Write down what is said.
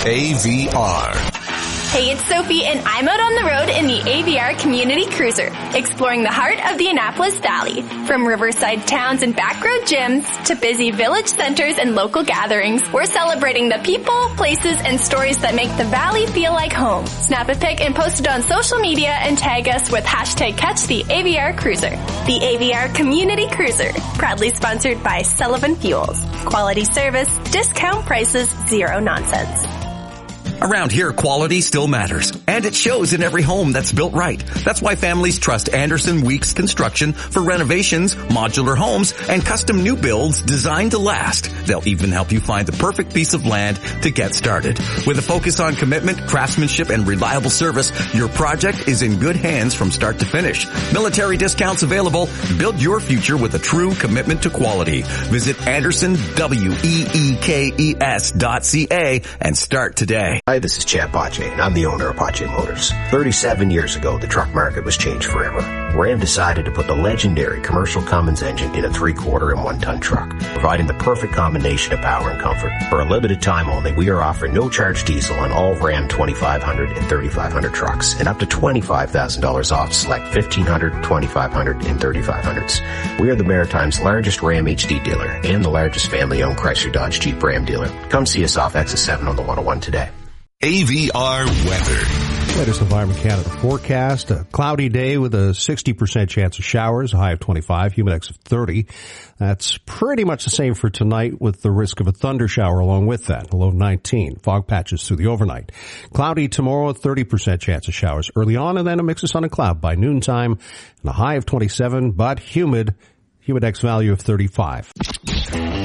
AVR. Hey, it's Sophie, and I'm out on the road in the AVR Community Cruiser, exploring the heart of the Annapolis Valley. From riverside towns and backroad gyms to busy village centers and local gatherings, we're celebrating the people, places, and stories that make the valley feel like home. Snap a pic and post it on social media and tag us with hashtag #CatchTheAVR Cruiser. The AVR Community Cruiser, proudly sponsored by Sullivan Fuels. Quality service, discount prices, zero nonsense. Around here, quality still matters, and it shows in every home that's built right. That's why families trust Anderson Weeks Construction for renovations, modular homes, and custom new builds designed to last. They'll even help you find the perfect piece of land to get started. With a focus on commitment, craftsmanship, and reliable service, your project is in good hands from start to finish. Military discounts available. Build your future with a true commitment to quality. Visit AndersonWeekes.ca and start today. Hi, this is Chad Pache, and I'm the owner of Pache Motors. 37 years ago, the truck market was changed forever. Ram decided to put the legendary commercial Cummins engine in a 3/4 and 1-ton truck, providing the perfect combination of power and comfort. For a limited time only, we are offering no-charge diesel on all Ram 2500 and 3500 trucks, and up to $25,000 off select 1500, 2500, and 3500s. We are the Maritime's largest Ram HD dealer and the largest family-owned Chrysler Dodge Jeep Ram dealer. Come see us off Exit 7 on the 101 today. AVR weather. Latest Environment Canada forecast, a cloudy day with a 60% chance of showers, a high of 25, humidex of 30. That's pretty much the same for tonight with the risk of a thunder shower along with that, a low of 19. Fog patches through the overnight. Cloudy tomorrow, a 30% chance of showers early on, and then a mix of sun and cloud by noontime, and a high of 27, but humid, humidex value of 35.